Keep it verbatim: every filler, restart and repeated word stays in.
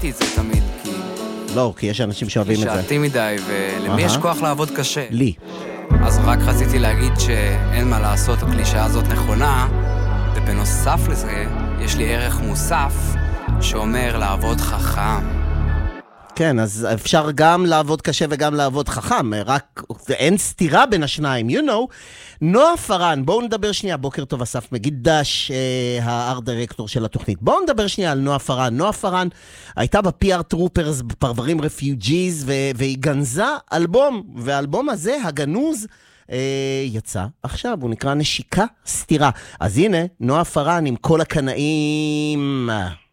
את זה תמיד, כי... לא, כי יש אנשים שאוהבים את זה. שעתי מדי, ולמי יש כוח לעבוד קשה? לי. אז רק רציתי להגיד שאין מה לעשות, הקלישה הזאת נכונה, ובנוסף לזה, יש לי ערך מוסף שאומר לעבוד חכם. כן, אז אפשר גם לעבוד קשה וגם לעבוד חכם, רק אין סתירה בין השניים, you know. נועה פרן, בואו נדבר שנייה, בוקר טוב אסף מגידש, אה, הארט דירקטור של התוכנית. בואו נדבר שנייה על נועה פרן. נועה פרן הייתה ב-פי אר טרופרס, בפרברים רפיוג'יז, והיא גנזה אלבום, והאלבום הזה, הגנוז, אה, יצא עכשיו, הוא נקרא נשיקה סתירה. אז הנה, נועה פרן עם כל הקנאים...